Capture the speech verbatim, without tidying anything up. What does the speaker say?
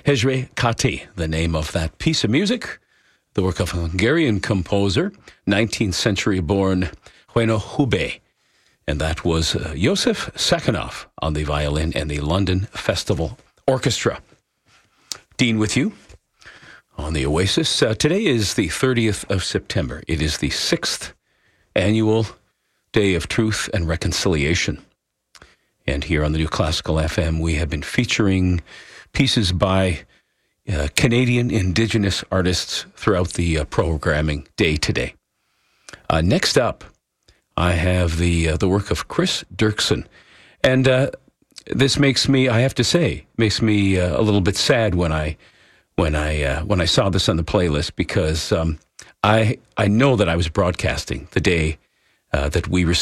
Hezre Kati, the name of that piece of music, the work of a Hungarian composer, nineteenth century born Jueno Hube. And that was uh, Josef Sakhanov on the violin and the London Festival Orchestra. Dean with you on the Oasis. Uh, today is the thirtieth of September. It is the sixth annual Day of Truth and Reconciliation. And here on the New Classical F M, we have been featuring pieces by uh, Canadian Indigenous artists throughout the uh, programming day today. Uh, next up, I have the uh, the work of Chris Dirksen. And uh, this makes me, I have to say, makes me uh, a little bit sad when I when I uh, when I saw this on the playlist, because um, I I know that I was broadcasting the day uh, that we received